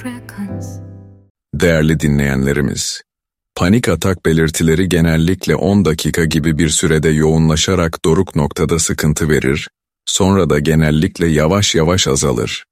Değerli dinleyenlerimiz, panik atak belirtileri genellikle 10 dakika gibi bir sürede yoğunlaşarak doruk noktada sıkıntı verir, sonra da genellikle yavaş yavaş azalır.